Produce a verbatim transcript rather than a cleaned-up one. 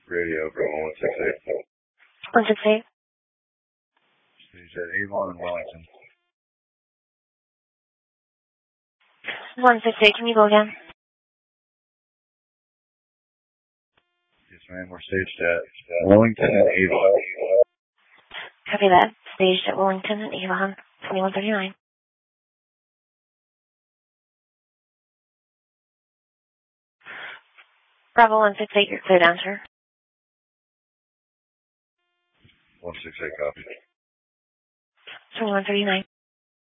Radio, Bravo one six eight. one six eight. Stage at Avon and Wellington. one six eight, can you go again? Yes, ma'am. We're staged at Wellington and Avon. Copy that. Staged at Wellington and Avon, twenty-one thirty-nine. Bravo one six eight, you're clear down, sir. one six eight, copy. twenty-one thirty-nine.